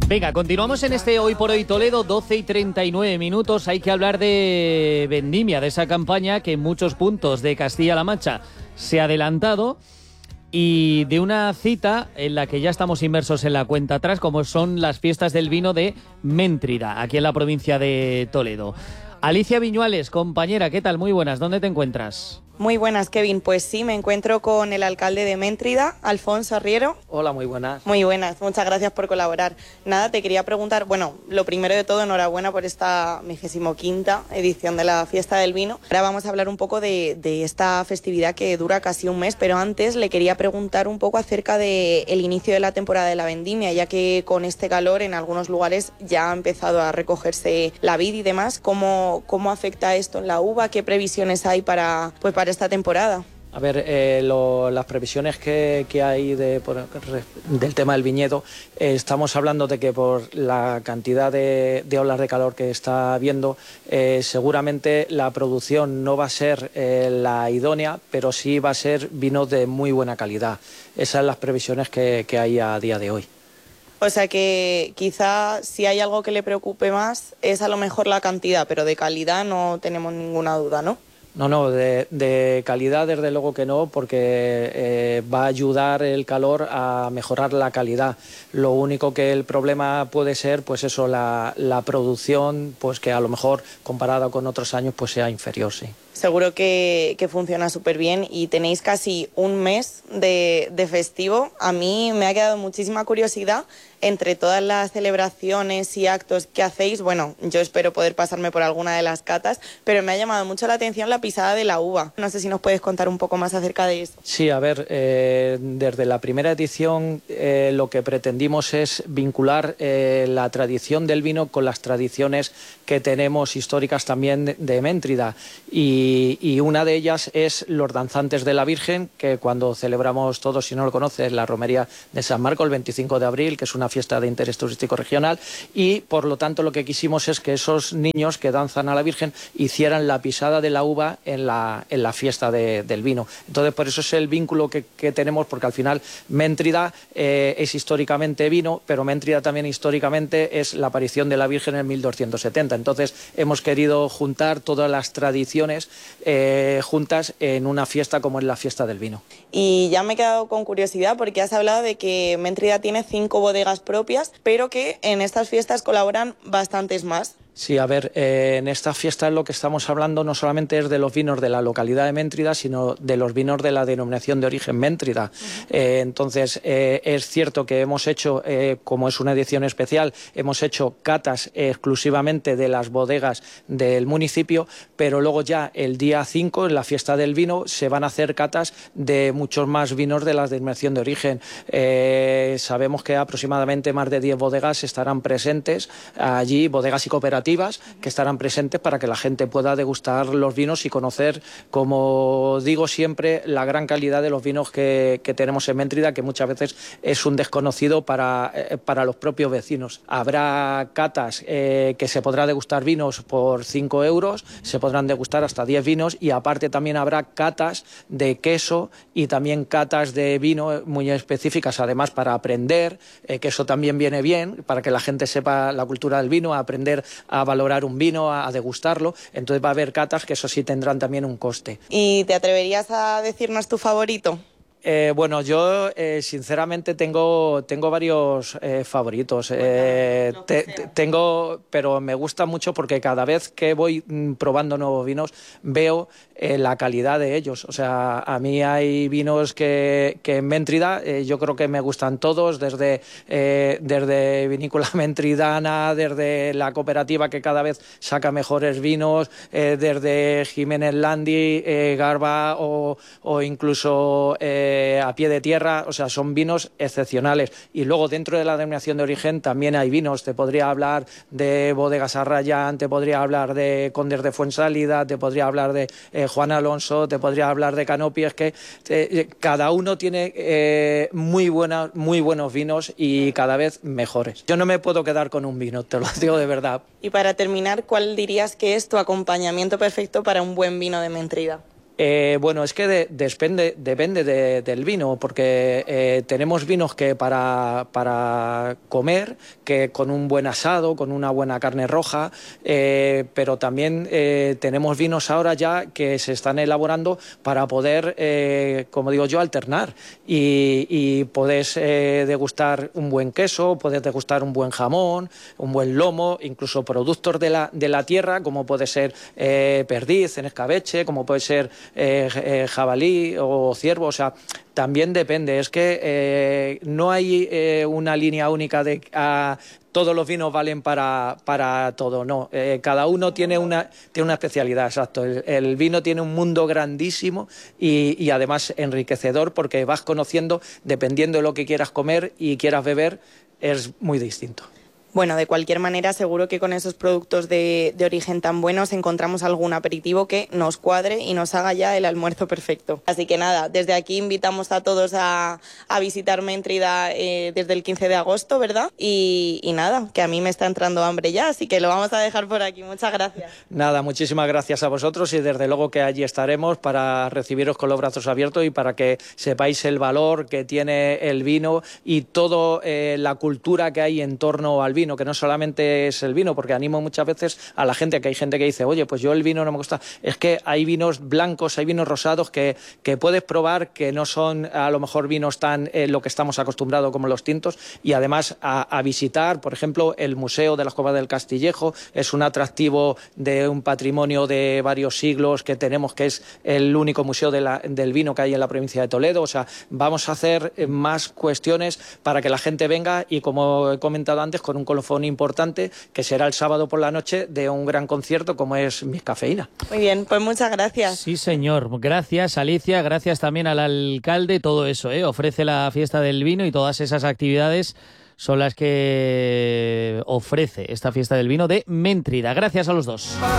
Venga, continuamos en este Hoy por Hoy Toledo, 12:39. Hay que hablar de vendimia, de esa campaña que en muchos puntos de Castilla-La Mancha se ha adelantado, y de una cita en la que ya estamos inmersos en la cuenta atrás, como son las fiestas del vino de Méntrida, aquí en la provincia de Toledo. Alicia Viñuales, compañera, ¿qué tal? Muy buenas, ¿dónde te encuentras? Muy buenas, Kevin. Pues sí, me encuentro con el alcalde de Méntrida, Alfonso Arriero. Hola, muy buenas. Muy buenas, muchas gracias por colaborar. Nada, te quería preguntar, bueno, lo primero de todo, enhorabuena por esta 25ª edición de la Fiesta del Vino. Ahora vamos a hablar un poco de esta festividad que dura casi un mes, pero antes le quería preguntar un poco acerca del inicio de la temporada de la vendimia, ya que con este calor en algunos lugares ya ha empezado a recogerse la vid y demás. ¿Cómo afecta esto en la uva? ¿Qué previsiones hay para esta temporada? A ver, las previsiones que hay del tema del viñedo, estamos hablando de que por la cantidad de olas de calor que está habiendo, seguramente la producción no va a ser la idónea, pero sí va a ser vino de muy buena calidad. Esas son las previsiones que hay a día de hoy. O sea que quizá si hay algo que le preocupe más es a lo mejor la cantidad, pero de calidad no tenemos ninguna duda, ¿no? No, de calidad desde luego que no, porque va a ayudar el calor a mejorar la calidad. Lo único que el problema puede ser, pues eso, la producción, pues que a lo mejor comparada con otros años pues sea inferior, sí. Seguro que funciona súper bien y tenéis casi un mes de festivo. A mí me ha quedado muchísima curiosidad entre todas las celebraciones y actos que hacéis. Bueno, yo espero poder pasarme por alguna de las catas, pero me ha llamado mucho la atención la pisada de la uva. No sé si nos puedes contar un poco más acerca de eso. Sí, a ver, desde la primera edición lo que pretendimos es vincular la tradición del vino con las tradiciones que tenemos históricas también de Méntrida, y una de ellas es los danzantes de la Virgen, que cuando celebramos todos, si no lo conoces, la romería de San Marco el 25 de abril, que es una fiesta de interés turístico regional, y por lo tanto lo que quisimos es que esos niños que danzan a la Virgen hicieran la pisada de la uva en la fiesta del vino. Entonces por eso es el vínculo que tenemos, porque al final Méntrida es históricamente vino, pero Méntrida también históricamente es la aparición de la Virgen en 1270. Entonces hemos querido juntar todas las tradiciones juntas en una fiesta como es la fiesta del vino. Y ya me he quedado con curiosidad porque has hablado de que Méntrida tiene 5 bodegas propias, pero que en estas fiestas colaboran bastantes más. Sí, a ver, en esta fiesta lo que estamos hablando no solamente es de los vinos de la localidad de Méntrida, sino de los vinos de la denominación de origen Méntrida. Entonces, es cierto que hemos hecho, como es una edición especial, hemos hecho catas exclusivamente de las bodegas del municipio, pero luego ya el día 5, en la fiesta del vino, se van a hacer catas de muchos más vinos de la denominación de origen. Sabemos que aproximadamente más de 10 bodegas estarán presentes allí, bodegas y cooperativas, que estarán presentes para que la gente pueda degustar los vinos y conocer, como digo siempre, la gran calidad de los vinos que tenemos en Méntrida, que muchas veces es un desconocido para los propios vecinos. Habrá catas que se podrá degustar vinos por 5 euros, se podrán degustar hasta 10 vinos, y aparte también habrá catas de queso y también catas de vino muy específicas, además para aprender, que eso también viene bien, para que la gente sepa la cultura del vino, a aprender a valorar un vino, a degustarlo. Entonces va a haber catas que eso sí tendrán también un coste. ¿Y te atreverías a decirnos tu favorito? Bueno, yo sinceramente tengo varios favoritos. Pero me gusta mucho porque cada vez que voy probando nuevos vinos veo la calidad de ellos. O sea, a mí hay vinos que en Méntrida yo creo que me gustan todos, desde Vinícola Méntridana, desde la cooperativa que cada vez saca mejores vinos, desde Jiménez Landi, Garba o incluso a pie de tierra. O sea, son vinos excepcionales. Y luego dentro de la denominación de origen también hay vinos. Te podría hablar de Bodegas Arrayán, te podría hablar de Condes de Fuensalida, te podría hablar de Juan Alonso, te podría hablar de Canopy. Es que cada uno tiene muy buenos vinos y cada vez mejores. Yo no me puedo quedar con un vino, te lo digo de verdad. Y para terminar, ¿cuál dirías que es tu acompañamiento perfecto para un buen vino de Méntrida? Bueno, es que depende del vino, porque tenemos vinos que para comer, que con un buen asado, con una buena carne roja, pero también tenemos vinos ahora ya que se están elaborando para poder, como digo yo, alternar y podés degustar un buen queso, podés degustar un buen jamón, un buen lomo, incluso productos de la tierra, como puede ser perdiz en escabeche, como puede ser jabalí o ciervo, o sea, también depende. Es que no hay una línea única de todos los vinos valen para todo, no. Cada uno tiene una especialidad, exacto. El vino tiene un mundo grandísimo y además enriquecedor, porque vas conociendo, dependiendo de lo que quieras comer y quieras beber, es muy distinto. Bueno, de cualquier manera, seguro que con esos productos de origen tan buenos encontramos algún aperitivo que nos cuadre y nos haga ya el almuerzo perfecto. Así que nada, desde aquí invitamos a todos a visitar Méntrida desde el 15 de agosto, ¿verdad? Y nada, que a mí me está entrando hambre ya, así que lo vamos a dejar por aquí. Muchas gracias. Nada, muchísimas gracias a vosotros y desde luego que allí estaremos para recibiros con los brazos abiertos y para que sepáis el valor que tiene el vino y toda la cultura que hay en torno al vino, que no solamente es el vino, porque animo muchas veces a la gente, que hay gente que dice, oye, pues yo el vino no me gusta. Es que hay vinos blancos, hay vinos rosados que puedes probar, que no son a lo mejor vinos tan lo que estamos acostumbrados como los tintos, y además a visitar, por ejemplo, el Museo de las Cuevas del Castillejo. Es un atractivo de un patrimonio de varios siglos que tenemos, que es el único museo del vino que hay en la provincia de Toledo. O sea, vamos a hacer más cuestiones para que la gente venga y, como he comentado antes, con un colofón importante, que será el sábado por la noche, de un gran concierto como es Miss Cafeína. Muy bien, pues muchas gracias. Sí, señor. Gracias, Alicia. Gracias también al alcalde. Todo eso, ofrece la fiesta del vino y todas esas actividades son las que ofrece esta fiesta del vino de Méntrida. Gracias a los dos.